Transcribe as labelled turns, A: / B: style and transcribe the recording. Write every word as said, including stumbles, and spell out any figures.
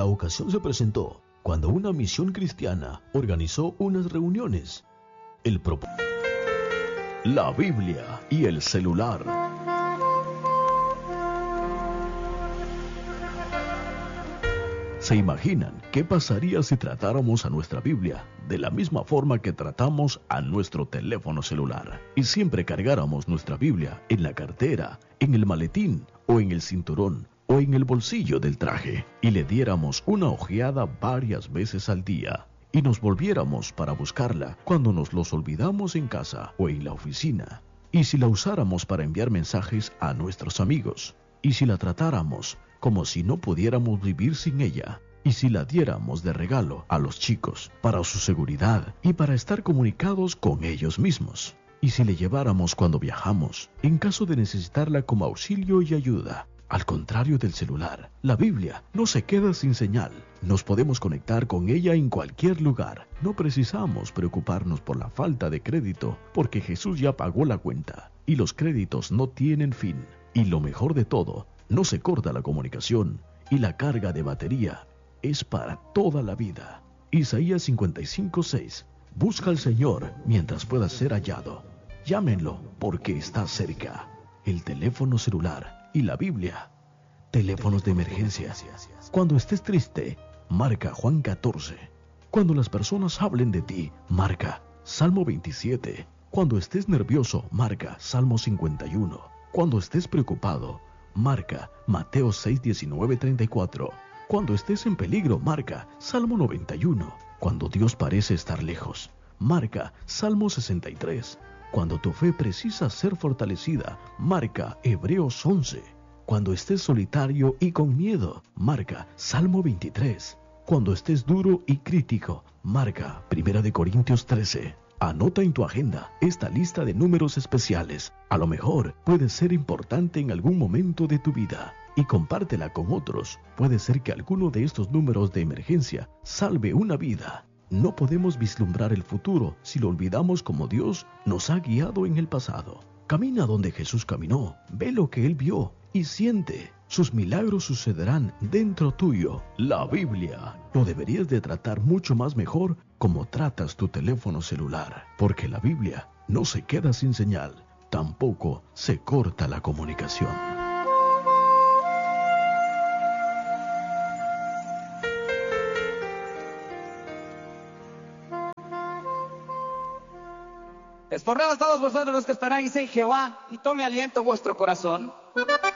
A: La ocasión se presentó cuando una misión cristiana organizó unas reuniones. El propósito: la Biblia y el celular. ¿Se imaginan qué pasaría si tratáramos a nuestra Biblia de la misma forma que tratamos a nuestro teléfono celular? Y siempre cargáramos nuestra Biblia en la cartera, en el maletín o en el cinturón o en el bolsillo del traje, y le diéramos una ojeada varias veces al día, y nos volviéramos para buscarla cuando nos los olvidamos en casa o en la oficina, y si la usáramos para enviar mensajes a nuestros amigos, y si la tratáramos como si no pudiéramos vivir sin ella, y si la diéramos de regalo a los chicos para su seguridad y para estar comunicados con ellos mismos, y si le lleváramos cuando viajamos, en caso de necesitarla como auxilio y ayuda. Al contrario del celular, la Biblia no se queda sin señal. Nos podemos conectar con ella en cualquier lugar. No precisamos preocuparnos por la falta de crédito, porque Jesús ya pagó la cuenta, y los créditos no tienen fin. Y lo mejor de todo, no se corta la comunicación, y la carga de batería es para toda la vida. Isaías cincuenta y cinco seis. Busca al Señor mientras pueda ser hallado. Llámenlo porque está cerca. El teléfono celular y la Biblia. Teléfonos de emergencia. Cuando estés triste, marca Juan catorce. Cuando las personas hablen de ti, marca Salmo veintisiete. Cuando estés nervioso, marca Salmo cincuenta y uno. Cuando estés preocupado, marca Mateo seis, diecinueve, treinta y cuatro. Cuando estés en peligro, marca Salmo noventa y uno. Cuando Dios parece estar lejos, marca Salmo sesenta y tres. Cuando tu fe precisa ser fortalecida, marca Hebreos once. Cuando estés solitario y con miedo, marca Salmo veintitrés. Cuando estés duro y crítico, marca Primera de Corintios trece. Anota en tu agenda esta lista de números especiales. A lo mejor puede ser importante en algún momento de tu vida, y compártela con otros. Puede ser que alguno de estos números de emergencia salve una vida. No podemos vislumbrar el futuro si lo olvidamos como Dios nos ha guiado en el pasado. Camina donde Jesús caminó, ve lo que Él vio y siente. Sus milagros sucederán dentro tuyo. La Biblia lo deberías de tratar mucho más mejor como tratas tu teléfono celular, porque la Biblia no se queda sin señal, tampoco se corta la comunicación.
B: Es por nada a todos vosotros los que esperáis en Jehová y tome aliento vuestro corazón.